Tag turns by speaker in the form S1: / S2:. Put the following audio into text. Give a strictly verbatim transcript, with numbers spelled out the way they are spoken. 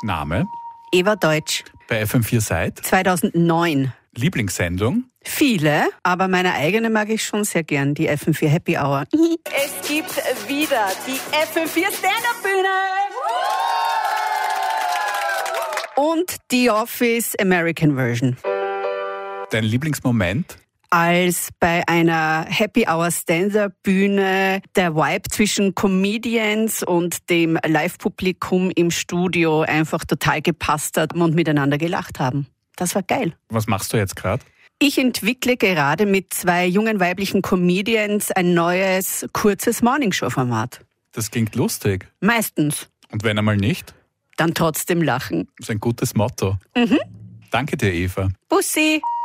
S1: Name?
S2: Eva Deutsch.
S1: Bei F M vier seit?
S2: zweitausendneun.
S1: Lieblingssendung?
S2: Viele, aber meine eigene mag ich schon sehr gern, die F M vier Happy Hour. Es gibt wieder die F M vier Stand-Up-Bühne. Und die Office American Version.
S1: Dein Lieblingsmoment?
S2: Als bei einer Happy Hour Stand-Up-Bühne der Vibe zwischen Comedians und dem Live-Publikum im Studio einfach total gepasst hat und miteinander gelacht haben. Das war geil.
S1: Was machst du jetzt gerade?
S2: Ich entwickle gerade mit zwei jungen weiblichen Comedians ein neues, kurzes Morningshow-Format.
S1: Das klingt lustig.
S2: Meistens.
S1: Und wenn einmal nicht?
S2: Dann trotzdem lachen.
S1: Das ist ein gutes Motto.
S2: Mhm.
S1: Danke dir, Eva.
S2: Bussi.